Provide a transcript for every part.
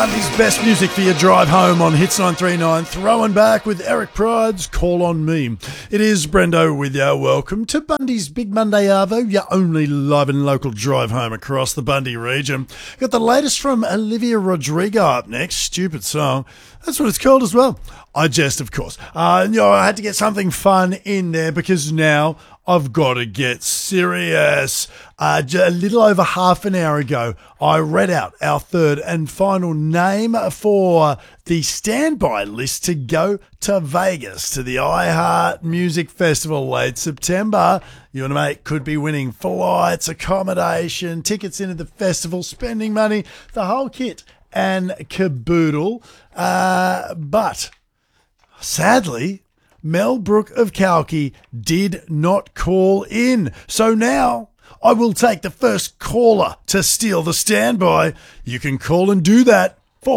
Bundy's best music for your drive home on Hits 939. Throwing back with Eric Pryde's Call on Me. It is Brendo with you. Welcome to Bundy's Big Monday Arvo, your only live and local drive home across the Bundy region. Got the latest from Olivia Rodrigo up next. Stupid song. That's what it's called as well. I jest, of course. I had to get something fun in there because now I've got to get serious. A little over half an hour ago, I read out our third and final name for the standby list to go to Vegas to the iHeart Music Festival late September. You and a mate could be winning flights, accommodation, tickets into the festival, spending money, the whole kit and caboodle. But sadly, Mel Brook of Kalki did not call in. So now I will take the first caller to steal the standby. You can call and do that.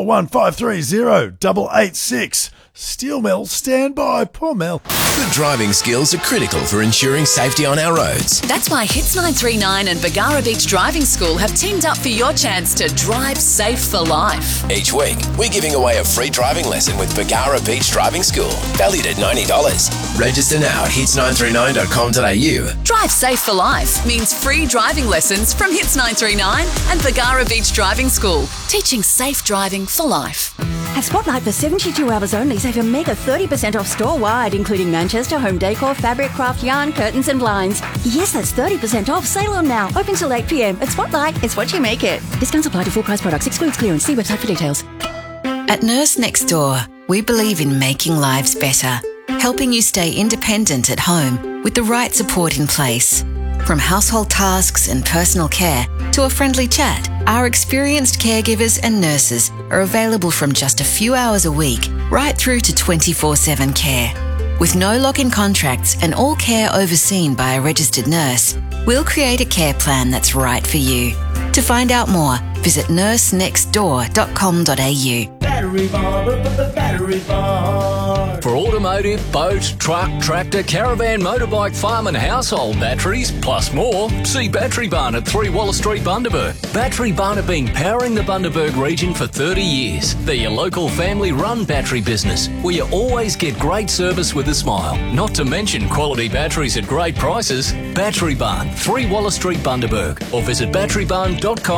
41530 Steal Mel standby. Poor Mel. Good driving skills are critical for ensuring safety on our roads. That's why Hits 939 and Bargara Beach Driving School have teamed up for your chance to drive safe for life. Each week, we're giving away a free driving lesson with Bargara Beach Driving School, valued at $90. Register now at hits939.com.au. Drive safe for life means free driving lessons from Hits 939 and Bargara Beach Driving School, teaching safe driving for life. At Spotlight for 72 hours only, save a mega 30% off store-wide, including Manchester, home decor, fabric, craft, yarn, curtains and blinds. Yes, that's 30% off. Sale on now. Open till 8 p.m. At Spotlight, it's what you make it. Discounts apply to full price products. Excludes clearance. See website for details. At Nurse Next Door, we believe in making lives better, helping you stay independent at home with the right support in place. From household tasks and personal care to a friendly chat, our experienced caregivers and nurses are available from just a few hours a week right through to 24/7 care. With no lock-in contracts and all care overseen by a registered nurse, we'll create a care plan that's right for you. To find out more, visit nursenextdoor.com.au. Battery Bar. For automotive, boat, truck, tractor, caravan, motorbike, farm and household batteries, plus more, see Battery Barn at 3 Waller Street, Bundaberg. Battery Barn have been powering the Bundaberg region for 30 years. They're your local family-run battery business, where you always get great service with a smile. Not to mention quality batteries at great prices. Battery Barn, 3 Waller Street, Bundaberg, or visit batterybarn.com.